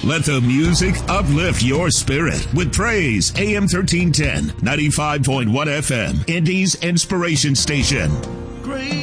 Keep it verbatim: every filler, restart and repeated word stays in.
Let the music uplift your spirit with praise. A M thirteen ten, ninety-five point one F M, Indy's Inspiration Station. Great.